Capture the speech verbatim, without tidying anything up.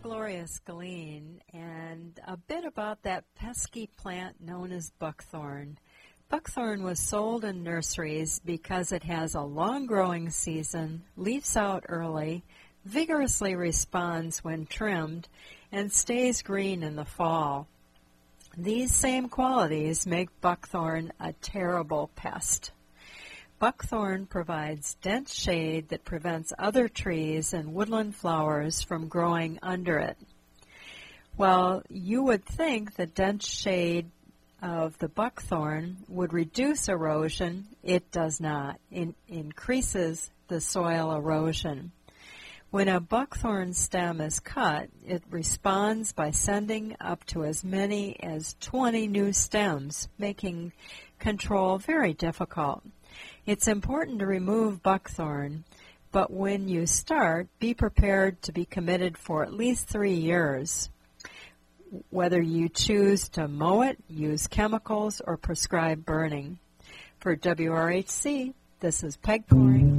Gloria Scalene, and a bit about that pesky plant known as buckthorn. Buckthorn was sold in nurseries because it has a long growing season, leaves out early, vigorously responds when trimmed, and stays green in the fall. These same qualities make buckthorn a terrible pest. Buckthorn provides dense shade that prevents other trees and woodland flowers from growing under it. Well, you would think the dense shade of the buckthorn would reduce erosion. It does not. It increases the soil erosion. When a buckthorn stem is cut, it responds by sending up to as many as twenty new stems, making control very difficult. It's important to remove buckthorn, but when you start, be prepared to be committed for at least three years. Whether you choose to mow it, use chemicals, or prescribe burning. For W R H C, this is Peg Pouring.